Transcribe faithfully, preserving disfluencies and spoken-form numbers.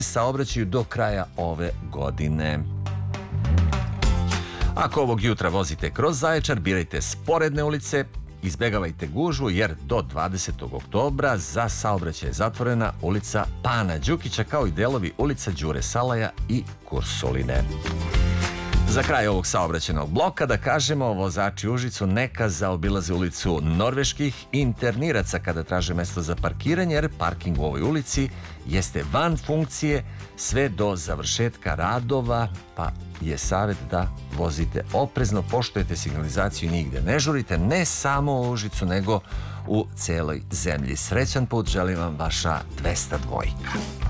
saobraćaju do kraja ove godine. Ako ovog jutra vozite kroz Zaječar, birajte sporedne ulice, izbegavajte gužvu jer do dvadesetog oktobra za saobraćaj je zatvorena ulica Pana Đukića kao i delovi ulica Đure Salaja i Kursuline. Za kraj ovog saobraćajnog bloka da kažemo, vozači u Užicu neka zaobilaze ulicu Norveških interniraca kada traže mesto za parkiranje, jer parking u ovoj ulici jeste van funkcije sve do završetka radova, pa je savjet da vozite oprezno, poštujete signalizaciju i nigde ne žurite, ne samo u Užicu nego u celoj zemlji. Srećan put želim vam, vaša dvesta dvojka.